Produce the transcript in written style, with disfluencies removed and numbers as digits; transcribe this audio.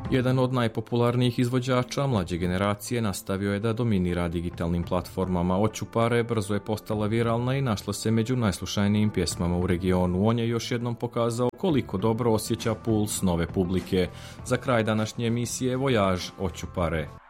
Jedan od najpopularnijih izvođača mlađe generacije nastavio je da dominira digitalnim platformama. Oću pare brzo je postala viralna i našla se među najslušanijim pjesmama u regionu. On je još jednom pokazao koliko dobro osjeća puls nove publike. Za kraj današnje emisije Vojaž Oću pare.